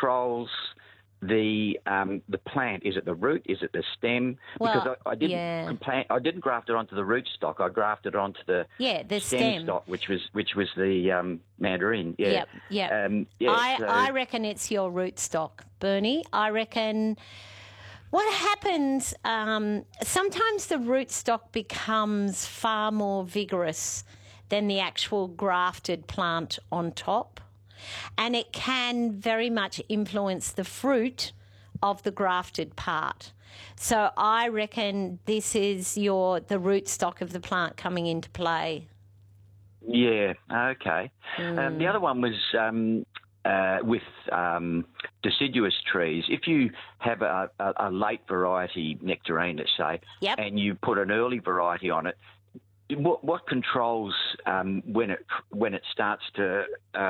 controls the plant? Is it the root? Is it the stem? Well, because I didn't graft it onto the rootstock. I grafted it onto the stem stock, which was the mandarin. Yeah. Yep. I reckon it's your rootstock, Bernie. I reckon what happens, sometimes the rootstock becomes far more vigorous than the actual grafted plant on top. And it can very much influence the fruit of the grafted part. So I reckon this is the rootstock of the plant coming into play. Yeah, okay. The other one was with deciduous trees. If you have a late variety nectarine, let's say, and you put an early variety on it, what controls when it starts to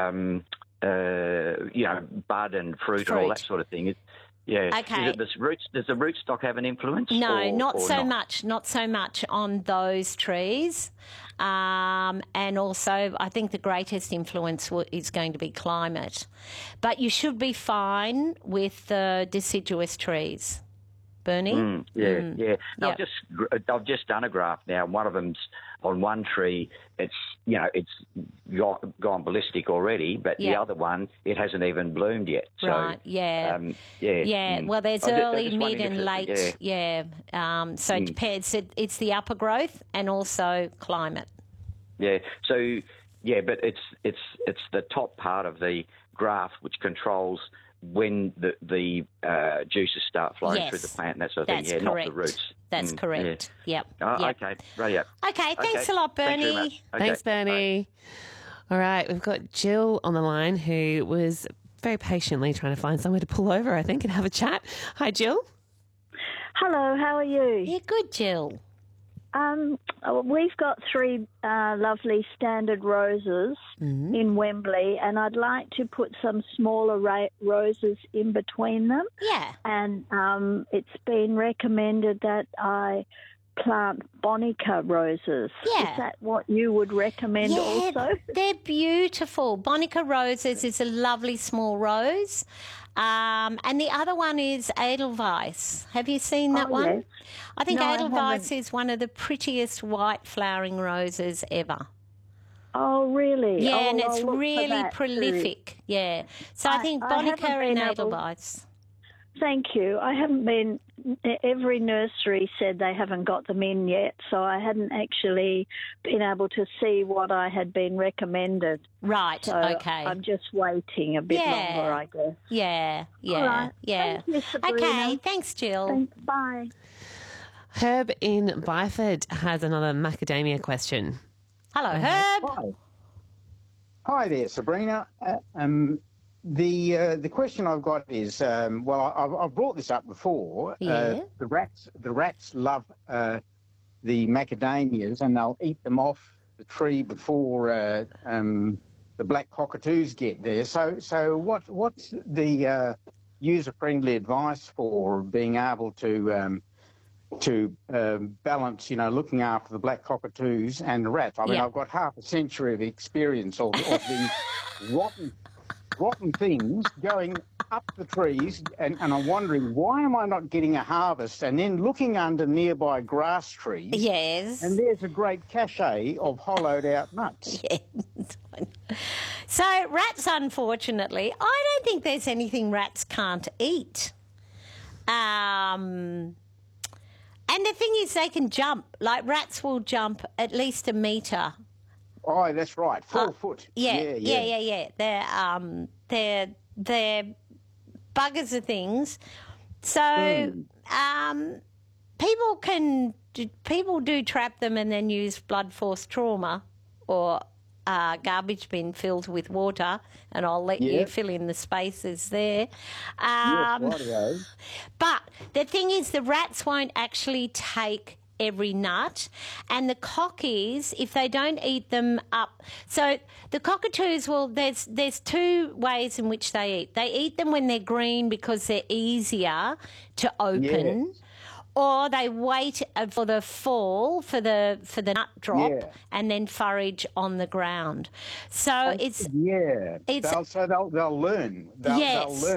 bud and fruit and all that sort of thing? Okay. Does the rootstock have an influence? No, not so much on those trees. And also, I think the greatest influence is going to be climate. But you should be fine with the deciduous trees. Bernie? Yeah. No, I've just done a graft now. One of them's on one tree. It's gone ballistic already, but the other one, it hasn't even bloomed yet. So, right. Yeah. Well, there's early, mid, and late. So it depends. It's the upper growth and also climate. Yeah. So but it's the top part of the graft which controls when the juices start flowing through the plant and that sort of thing. Yeah, correct. Not the roots. That's correct. Yep. Okay, right. Okay, thanks a lot, Bernie. Thanks, Bernie. All right, we've got Jill on the line who was very patiently trying to find somewhere to pull over, I think, and have a chat. Hi, Jill. Hello, how are you? Yeah, good, Jill. We've got 3 lovely standard roses in Wembley, and I'd like to put some smaller roses in between them. Yeah. And it's been recommended that I plant Bonica roses. Yeah. Is that what you would recommend also? They're beautiful. Bonica roses is a lovely small rose. And the other one is Edelweiss. Have you seen that one? Yes. I think No, Edelweiss is one of the prettiest white flowering roses ever. Oh, really? Yeah, oh, and it's really prolific. Too. Yeah. So I think Bonica and Edelweiss. Thank you. I haven't been. Every nursery said they haven't got them in yet, so I hadn't actually been able to see what I had been recommended. Right. So okay. I'm just waiting a bit longer, I guess. Yeah. All right. Yeah. Thank you, Sabrina. Okay. Thanks, Jill. Thanks. Bye. Herb in Byford has another macadamia question. Hello, Herb. Hi there, Sabrina. The question I've got is, I've brought this up before. Yeah. The rats love the macadamias, and they'll eat them off the tree before the black cockatoos get there. So what's the user-friendly advice for being able to balance, looking after the black cockatoos and the rats? I mean, I've got half a century of experience of these rotten things going up the trees, and I'm wondering, why am I not getting a harvest? And then looking under nearby grass trees, yes, and there's a great cachet of hollowed out nuts. Yes. So rats, unfortunately, I don't think there's anything rats can't eat. And the thing is, they can jump. Like, rats will jump at least a metre. Oh, that's right, 4 foot. Yeah. They're buggers of things. So people do trap them and then use blood force trauma or garbage bin filled with water, and I'll let you fill in the spaces there. Yes, but the thing is, the rats won't actually take every nut, and the cockies, if they don't eat them up, so the cockatoos, well, there's 2 ways in which they eat. They eat them when they're green because they're easier to open, or they wait for the fall for the nut drop and then forage on the ground. So they'll learn. They'll learn